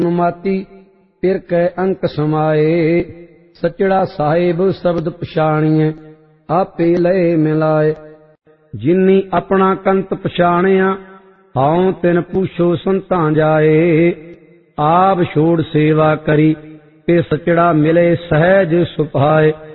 ਮਾਤੀ ਪਿਰ ਕੈ ਅੰਕ ਸਮਾਏ। ਸਚੜਾ ਸਾਹਿਬ ਸ਼ਬਦ ਪਛਾਣੀਐ ਆਪੇ ਲਏ ਮਿਲਾਏ। ਜਿਨੀ ਆਪਣਾ ਕੰਤ ਪਛਾਣਿਆ ਹਉ ਤਿਨ ਪੂਛੋ ਸੰਤਾਂ ਜਾਏ। ਆਪ ਛੋੜ ਸੇਵਾ ਕਰੀ ਤੇ ਸਚੜਾ ਮਿਲੇ ਸਹਿਜ ਸੁਭਾਏ।